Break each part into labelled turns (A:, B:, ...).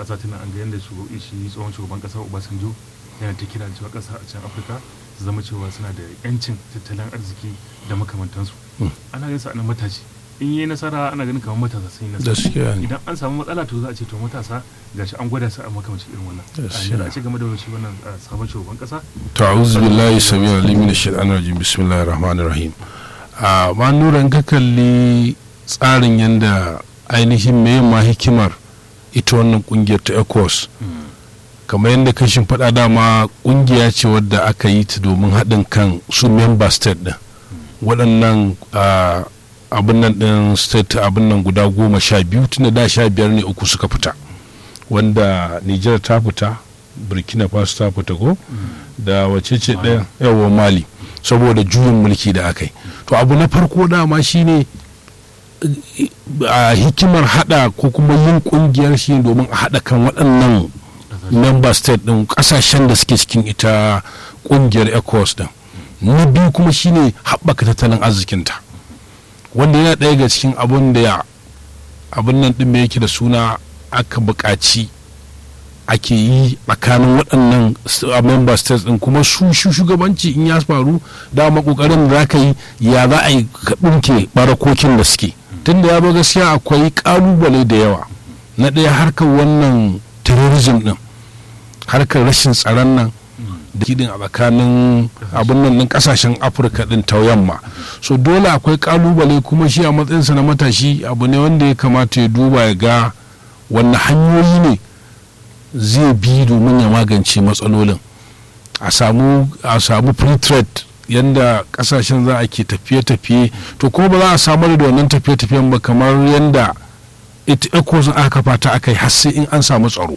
A: a satin an ga yadda shi tsohon shugaban ƙasa Obasanjo yana ta kira cewa ƙasa a can Afirka su zama cewa suna da 'yancin tattalin arziki da makamantansu. Ana ganin sa nan matashi in yi nasara ana ganin kamar matasa sun yi nasara, idan an samu matsala to za a ce to matasa gashi an gwada su a makamancin irin wannan. A ce game da shi wannan sabon shugaban ƙasa.
B: Ta'awuzu billahi samiyar alimin da shaɗanar rajim, bismillahir rahmanir rahim. Ma nuran ka kalli tsarin yadda ainihin mai ma hikimar ita wannan kungiyar ta ECOWAS, kamar yadda ka faɗa dama kungiya ce wadda aka yi ta domin haɗin kan su member state ɗin waɗannan abin nan ɗin state abin nan guda 12 tunda da 15 ne, 3 suka fita, wanda Nijar ta fita, Burkina Faso ta fita ko da wace ce ɗaya yawa Mali, saboda juyin mulki da aka yi. To abu na farko dama shine a hikimar hada ko kuma yin kungiyar shi domin a hada kan waɗannan member state din kasashen da suke cikin ita kungiyar ECOWAS din. Na biyu kuma shine haɓaka tattalin arzikinta, wanda yana ɗaya ga cikin abun da abin nan din yake da suna aka buƙaci ake yi tsakanin waɗannan member states din, kuma su shugabanci in ya faru dama ƙoƙarin da za ka yi ya za a yi ka ɗinke barakokin da suke. Tunda ya ba gaskiya akwai ƙalubale da yawa, na ɗaya harkar wannan terrorism din, harkar rashin tsaron nan da kidin a tsakanin abin nan ɗin ƙasashen Afirka ɗin ta yamma. So dole akwai ƙalubale, kuma shi a matsayinsa na matashi abu ne wanda ya kamata ya duba ya ga wanne hanyoyi ne zai bi domin ya magance matsalolin. A samu free trade yanda kasashen za a ke tafiye-tafiye, to kuma ba za a samar da wannan tafiye-tafiyen ba kamar yanda ita ECOWAS aka kafa ta aka yi har sai in an samu tsaro.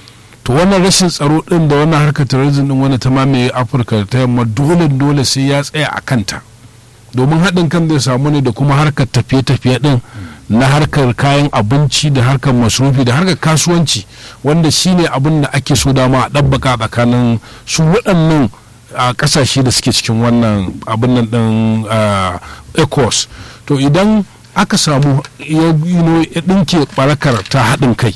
B: To wannan rashin tsaro din da wannan harkar terrorism din wanda ta mamaye Afirka ta yamma dole sai ya tsaya a kanta, domin haɗin kan zai samu ne da kuma harkar tafiye-tafiye din na harkar kayan abinci da harkar masrufi da harkar kasuwanci, wanda shine abin da ake so dama a ɗabbaka tsakanin su waɗannan a kasashe da suke cikin wannan abin nan din ECOWAS. To idan aka samu ya dinke barakar ta haɗin kai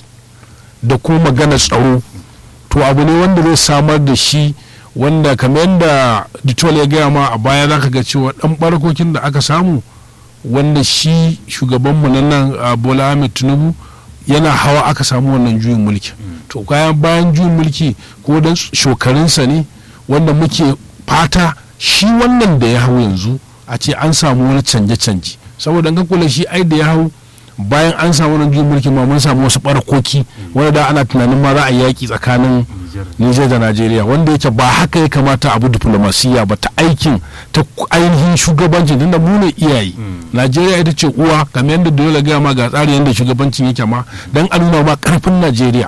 B: da kuma magana tsaro, to abu ne wanda zai samar da shi, wanda kamar yadda Ditol ya gaya ma a baya za ka ga cewa ɗan barakokin da aka samu, wanda shi shugabanmu na nan Bola Ahmed Tinubu yana hawa aka samu wannan juyin mulki. To bayan juyin mulki ko dan shokarinsa ne, wanda muke fata shi wannan da ya hau yanzu a ce an samu wani canje-canje, saboda an kula shi ai da ya hau bayan an samu wani juyin mulki ma mun samu wasu barkoki wanda da ana tunanin ma za a yaki tsakanin Nijar da Najeriya, wanda yake ba haka ya kamata abu diplomasiya ba ta aikin ta ainihin shugabancin, tunda mu ne iyaye. Najeriya ita ce uwa, kamar yadda dole ga ma ga tsarin yadda shugabancin yake ma dan a nuna ma karfin Najeriya.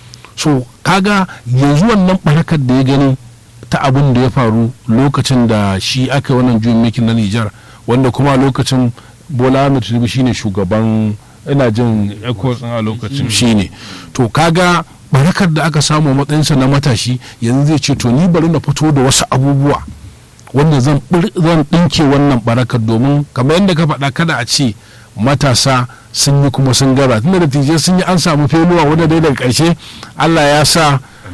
B: So kaga yanzu wannan barakar da ya gani ta abin da ya faru lokacin da shi aka wannan juyin mulkin na Nijar, wanda kuma lokacin Bola Ahmed Tinubu shine shugaban, ina jin ECOWAS a lokacin shine. To kaga barakar da aka samu matsayinsa na matashi yanzu zai ce to ni bari na fito da wasu abubuwa wanda zan ɗinke wannan barakar, domin kamar yadda ka faɗa kada a ce matasa sun yi kuma sun gara, tunda da tije sun yi an samu feluwa wanda dai daga ƙarshe Allah ya sa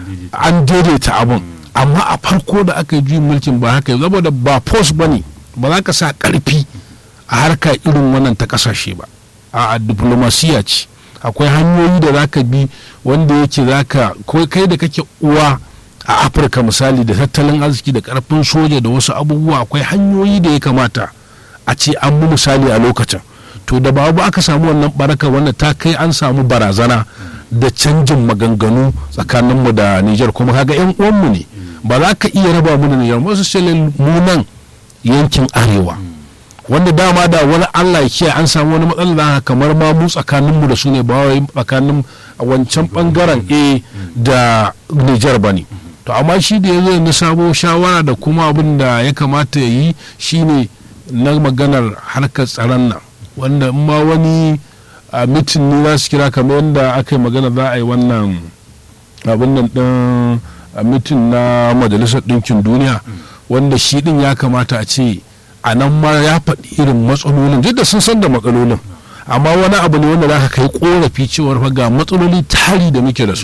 B: an daidaita abun. Amma a farko da aka yi juyin mulkin ba haka, saboda ba post ba ne, ba za ka sa ƙarfi a harka irin wannan ta ƙasashe ba, a diplomasiya ce. Akwai hanyoyi da za ka bi wanda yake za ka kai da kake uwa a Afirka misali da tattalin arziki da ƙarfin soja da wasu abubuwa, akwai hanyoyi da ya kamata a ce an mu misali a lokacin. To da babu aka samu wannan baraka wanda ta kai an samu barazana da canjin maganganu tsakaninmu da Nijar, kuma kaga 'yan uwanmu ne, ba za ka iya raba mu da Nijar. Wasu shalin mu nan yankin arewa, wanda dama da wani Allah ya kiyaye an samu wani matsala da kamar ma mu tsakaninmu da su ne, ba wai tsakanin a wancan bangaren da Nijar ba ne. To amma shi da ya zo na sabo shawara da kuma abin da ya kamata ya yi shine na maganar harkar tsaron nan, wanda in ma wani a mitin ne za su kira kamar yadda aka yi magana za a yi wannan abin nan ɗin a mitin na Majalisar Ɗinkin Duniya, wanda shi ɗin ya kamata a ce a nan ma ya faɗi irin matsalolin, duk da sun san da matsalolin, amma wani abu ne wanda za ka kai korafi cewar fa ga matsaloli tari da muke da su.